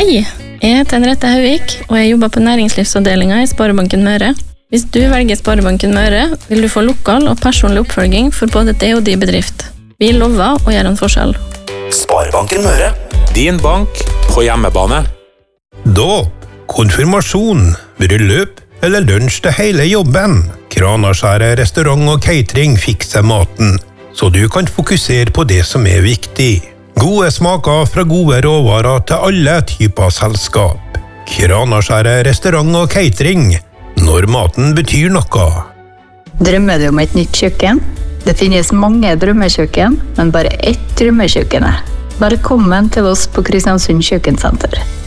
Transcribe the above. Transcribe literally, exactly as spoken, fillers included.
Hei, jeg heter Henriette Hauvik, og jeg jobber på næringslivsavdelingen i Sparebanken Møre. Hvis du velger Sparebanken Møre, vil du få lokal og personlig oppfølging for både det og de bedrift. Vi lover å gjøre en forskjell. Sparebanken Møre. Din bank på hjemmebane. Dåp, konfirmasjon, bryllup eller lunsj til hele jobben. Kranaskjæret restaurant og catering fikser maten, så du kan fokusere på det som er viktig. Gode smaker fra gode råvarer til alle typer selskap. Kranaskjæret restaurant og catering, når maten betyr noe. Drømmer du om et nytt kjøkken? Det finnes mange drømmekjøkken, men bare ett drømmekjøkken. Velkommen til oss på Kristiansund Kjøkkensenter.